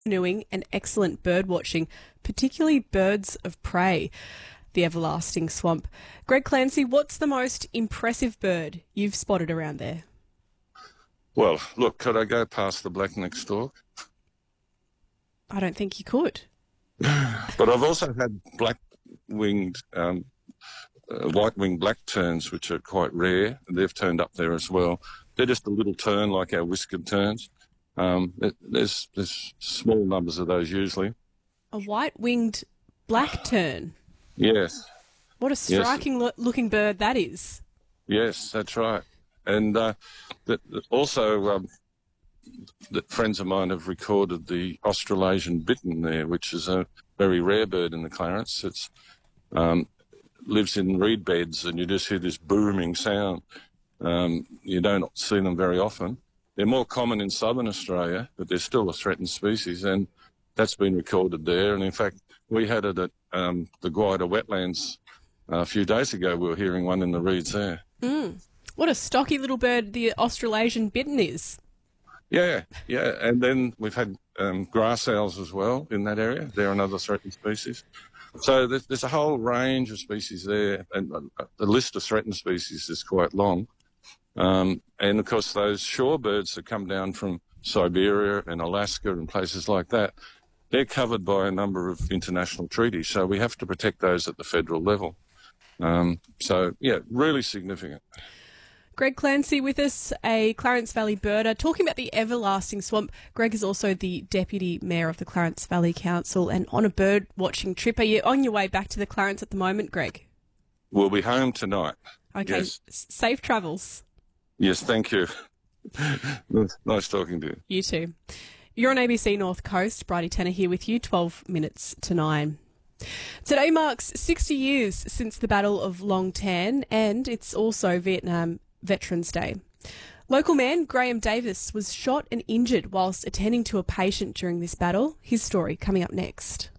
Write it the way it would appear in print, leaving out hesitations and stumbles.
canoeing and excellent bird watching, particularly birds of prey, the everlasting swamp. Greg Clancy, what's the most impressive bird you've spotted around there? Well, look, could I go past the black-necked stork? I don't think you could. But I've also had black-winged, white-winged black terns, which are quite rare. They've turned up there as well. They're just a little tern like our whiskered terns. There's small numbers of those usually. A white-winged black tern. Yes. What a striking looking bird that is. Yes, that's right. And also, friends of mine have recorded the Australasian bittern there, which is a very rare bird in the Clarence. It's lives in reed beds, and you just hear this booming sound. You don't see them very often. They're more common in southern Australia, but they're still a threatened species, and that's been recorded there. And in fact, we had it at the Guida wetlands a few days ago. We were hearing one in the reeds there. What a stocky little bird the Australasian bittern is. Yeah. And then we've had grass owls as well in that area. They're another threatened species. So there's a whole range of species there, and the list of threatened species is quite long. And of course, those shorebirds that come down from Siberia and Alaska and places like that, they're covered by a number of international treaties. So we have to protect those at the federal level. Really significant. Greg Clancy with us, a Clarence Valley birder, talking about the everlasting swamp. Greg is also the Deputy Mayor of the Clarence Valley Council and on a bird watching trip. Are you on your way back to the Clarence at the moment, Greg? We'll be home tonight. Okay, yes. Safe travels. Yes, thank you. Nice talking to you. You too. You're on ABC North Coast. Bridie Tanner here with you, 12 minutes to 9. Today marks 60 years since the Battle of Long Tan, and it's also Vietnam Veterans Day. Local man Graham Davis was shot and injured whilst attending to a patient during this battle. His story coming up next.